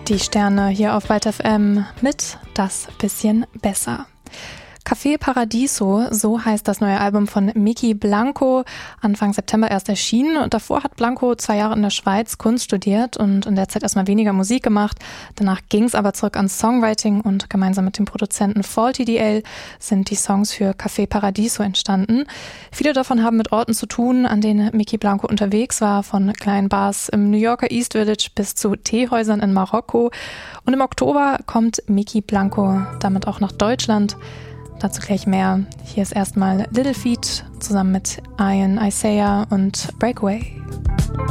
Die Sterne hier auf Byte FM mit Das bisschen besser. Café Paradiso, so heißt das neue Album von Miki Blanco, Anfang September erst erschienen. Und davor hat Blanco 2 Jahre in der Schweiz Kunst studiert und in der Zeit erstmal weniger Musik gemacht. Danach ging es aber zurück ans Songwriting und gemeinsam mit dem Produzenten Faulty DL sind die Songs für Café Paradiso entstanden. Viele davon haben mit Orten zu tun, an denen Miki Blanco unterwegs war, von kleinen Bars im New Yorker East Village bis zu Teehäusern in Marokko. Und im Oktober kommt Miki Blanco damit auch nach Deutschland. Dazu gleich mehr. Hier ist erstmal Little Feat zusammen mit Ian Isaiah und Breakaway.